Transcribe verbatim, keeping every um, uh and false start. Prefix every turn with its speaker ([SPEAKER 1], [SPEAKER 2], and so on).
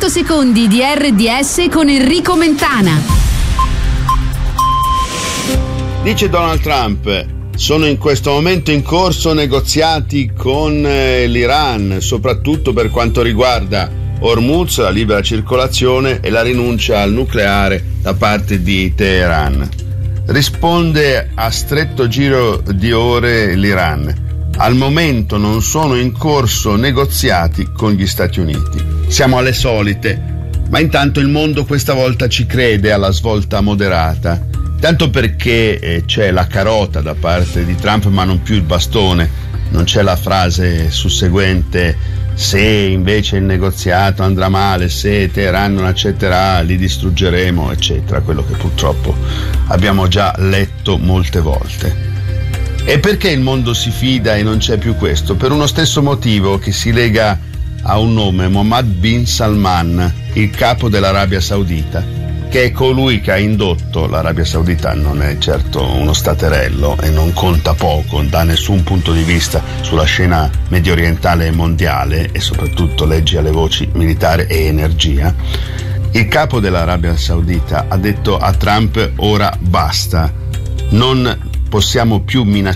[SPEAKER 1] cento secondi di R D S con Enrico Mentana.
[SPEAKER 2] Dice Donald Trump: sono in questo momento in corso negoziati con eh, l'Iran, soprattutto per quanto riguarda Hormuz, la libera circolazione e la rinuncia al nucleare da parte di Teheran. Risponde a stretto giro di ore l'Iran: al momento non sono in corso negoziati con gli Stati Uniti. Siamo alle solite, ma intanto il mondo questa volta ci crede alla svolta moderata. Tanto perché eh, c'è la carota da parte di Trump, ma non più il bastone. Non c'è la frase susseguente: se invece il negoziato andrà male, se Teheran non accetterà, li distruggeremo, eccetera, quello che purtroppo abbiamo già letto molte volte. E perché il mondo si fida e non c'è più questo? Per uno stesso motivo che si lega a un nome: Mohammed bin Salman, il capo dell'Arabia Saudita, che è colui che ha indotto l'Arabia Saudita. Non è certo uno staterello e non conta poco da nessun punto di vista sulla scena medio orientale e mondiale, e soprattutto leggi alle voci militare e energia. Il capo dell'Arabia Saudita ha detto a Trump: ora basta, non possiamo più minacciare